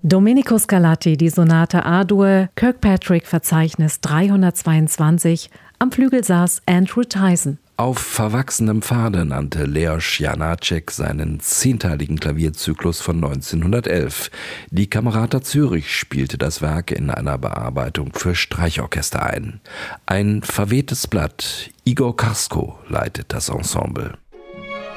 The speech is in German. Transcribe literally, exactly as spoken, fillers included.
Domenico Scarlatti, die Sonate A-Dur, Kirkpatrick-Verzeichnis dreihundertzweiundzwanzig, am Flügel saß Andrew Tyson. Auf verwachsenem Pfade nannte Leos Janáček seinen zehnteiligen Klavierzyklus von neunzehnhundertelf. Die Camerata Zürich spielte das Werk in einer Bearbeitung für Streichorchester ein. Ein verwehtes Blatt, Igor Karsko, leitet das Ensemble.